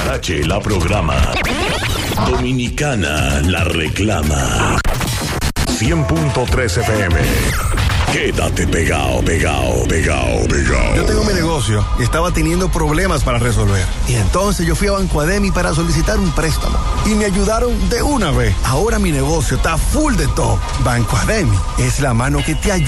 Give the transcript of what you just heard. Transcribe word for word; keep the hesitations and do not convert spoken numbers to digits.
H la programa. Dominicana la reclama. cien punto tres F M. Quédate pegado, pegado, pegado, pegado. Yo tengo mi negocio y estaba teniendo problemas para resolver. Y entonces yo fui a Banco Ademi para solicitar un préstamo. Y me ayudaron de una vez. Ahora mi negocio está full de todo. Banco Ademi es la mano que te ayuda.